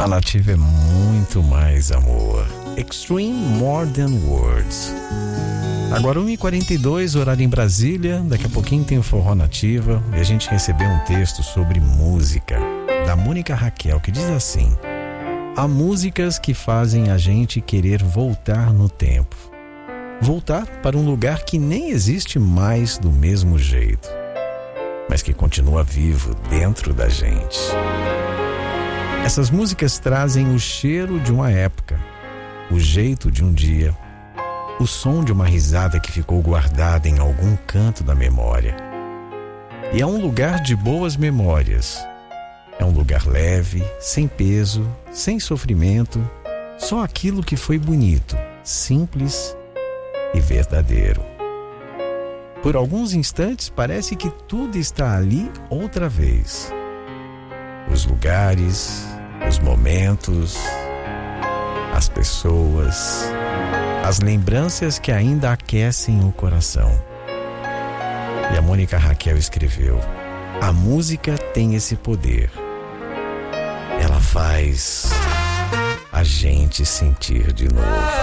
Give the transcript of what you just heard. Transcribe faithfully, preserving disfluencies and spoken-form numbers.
A Nativa é muito mais amor. Extreme More Than Words. Agora uma e quarenta e dois, horário em Brasília. Daqui a pouquinho tem o Forró Nativa e a gente recebeu um texto sobre música da Mônica Raquel, que diz assim: há músicas que fazem a gente querer voltar no tempo, voltar para um lugar que nem existe mais do mesmo jeito, mas que continua vivo dentro da gente. Essas músicas trazem o cheiro de uma época, o jeito de um dia, o som de uma risada que ficou guardada em algum canto da memória. E é um lugar de boas memórias. É um lugar leve, sem peso, sem sofrimento, só aquilo que foi bonito, simples e verdadeiro. Por alguns instantes parece que tudo está ali outra vez. Os lugares, os momentos, as pessoas, as lembranças que ainda aquecem o coração. E a Mônica Raquel escreveu: a música tem esse poder. Ela faz a gente sentir de novo.